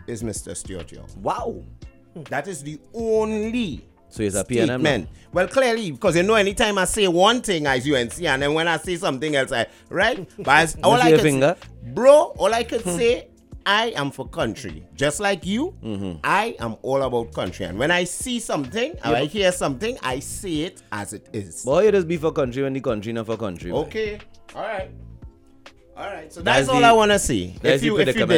is Mr. Stuart Young. Wow. That is the only So he's a PNM statement. Well, clearly, because anytime I say one thing as UNC, and then when I say something else, right? But all I can say, bro, all I could say, I am for country. Just like you, I am all about country. And when I see something, or I hear something, I say it as it is. Boy, you just be for country when the country not for country. Okay. All right. So that's all I want to see. If you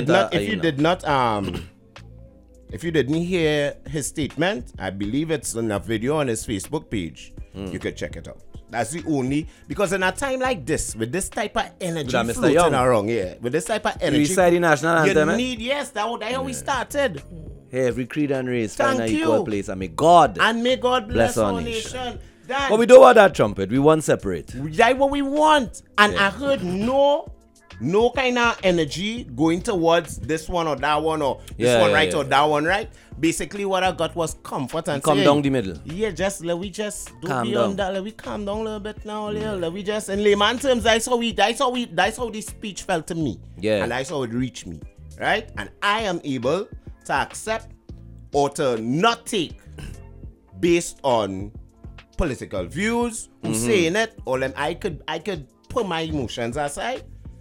didn't hear his statement, I believe it's on a video on his Facebook page. You could check it out. That's the only, because in a time like this, with this type of energy floating around, with this type of energy, the national anthem, you need, that's how we started. Hey, every creed and race find an equal place, and may God bless our nation. But we don't want that trumpet. We want separate. That's what we want. And I heard no kind of energy going towards this one or that one or this one right or that one right. Basically, what I got was comfort and come down the middle. Yeah, let we just calm down. Let we calm down a little bit now. Let we just, in layman terms, that's how this speech felt to me. Yeah, and that's how it reached me, right? And I am able to accept or to not take based on political views, who's saying it, or I could put my emotions aside.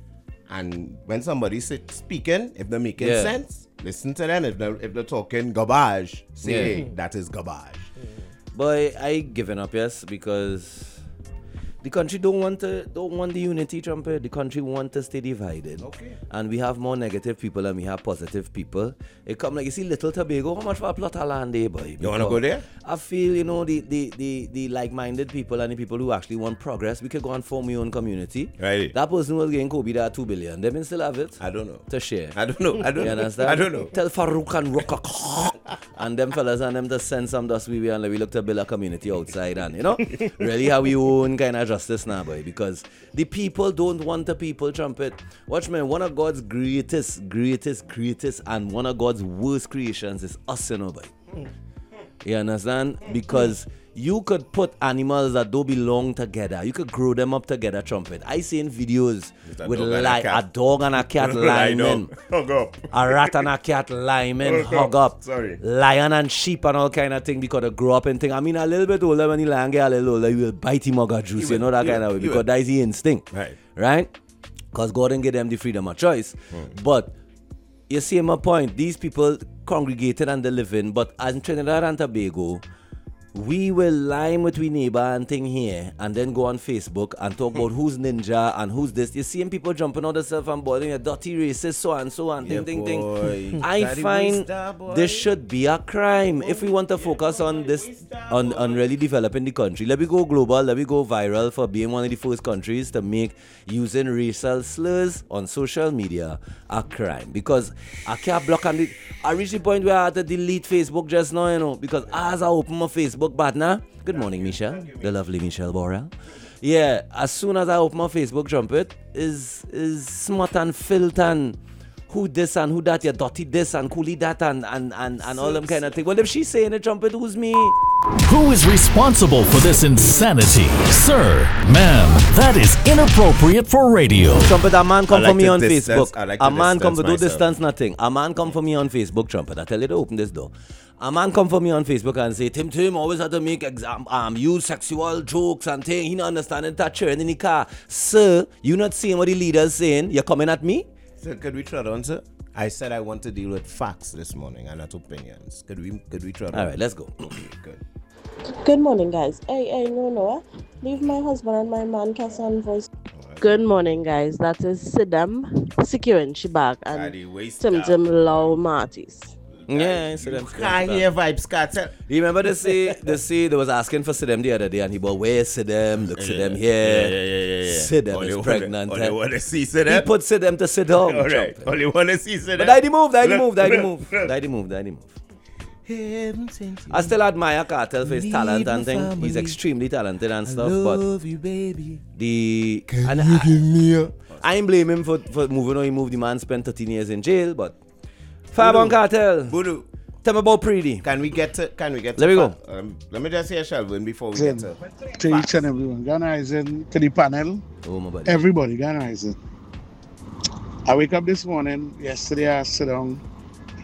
And when somebody's speaking, if they're making sense, listen to them. If they're talking garbage, say, hey, that is garbage. Boy, I given up, yes, because the country don't want the unity trumpet. The country want to stay divided. Okay. And we have more negative people than we have positive people. It come like, you see, Little Tobago, how much for a plot of land there, boy? You want to go there? I feel, the like-minded people and the people who actually want progress, we could go and form our own community. Right. That person was getting Kobe that $2 billion. They still have it. I don't know. To share. I don't know. You understand? I don't know. Tell Farouk and Roka and them fellas and them to send some dust we and we look to build a community outside and, really have we own kind of justice now, boy, because the people don't want the people trumpet. Watch me, one of God's greatest and one of God's worst creations is us, boy. You understand? Because you could put animals that don't belong together. You could grow them up together, trumpet. I seen videos with a dog and a cat linemen. Hug up. A rat and a cat linemen hug up. Sorry. Lion and sheep and all kind of thing because they grow up and thing. I mean, a little bit older when the lion get a little older, you will bite him mugger juice, that kind of way. Because that is the instinct. Right? Because God didn't give them the freedom of choice. But you see my point. These people congregated and they live in, but as in Trinidad and Tobago, we will line with we neighbor and thing here and then go on Facebook and talk about who's ninja and who's this. You see people jumping out themselves and boarding a dirty racist so and thing. I find this should be a crime. If we want to focus on this, on really developing the country, let me go global, let me go viral for being one of the first countries to make using racial slurs on social media a crime. Because I can't block and I reached the point where I had to delete Facebook just now, because as I open my Facebook partner. Good morning, Michelle. The lovely Michelle Borrell. Yeah, as soon as I open my Facebook trumpet, is smut and filth and who this and who that, you dirty this and coolie that and all them kind of thing. Well, if she's saying it, trumpet, who's me? Who is responsible for this insanity? Sir, ma'am, that is inappropriate for radio. Trumpet, a man come for me on Facebook. A man come for do distance nothing. A man come for me on Facebook, trumpet. I tell you to open this door. A man come for me on Facebook and say, Tim always had to make use sexual jokes and thing. He not understanding that churn in the car. Sir, you not seeing what the leader's saying? You're coming at me? Sir, could we try on, sir? I said I want to deal with facts this morning and not opinions. Could we try on? All right, let's go. Okay, good. Good morning, guys. Hey, no. Leave my husband and my man Cassan voice. Right. Good morning, guys. That is Sidam securing Shibag and Tim Lau Martis. Yeah, Sidam. Can't hear vibes, cartel. Remember they say they was asking for Sidam the other day and he bought, where's Sidam? Look, Sidam here. Yeah. Sidam is pregnant. All you want to see Sidam? He put Sidam to sit down. All right. All you want to see Sidam? But die move. I still admire Cartel for his talent and thing. He's extremely talented and stuff, but I ain't blame him for moving on. He moved. The man spent 13 years in jail, but Fabon Cartel. Budu. Tell me about Preedy. Can we get to Let me go. Let me just hear Shelvin before we get to each and everyone. Ghana is in to the panel. Oh my buddy. Everybody, Ghana is in. I wake up this morning. Yesterday I sit down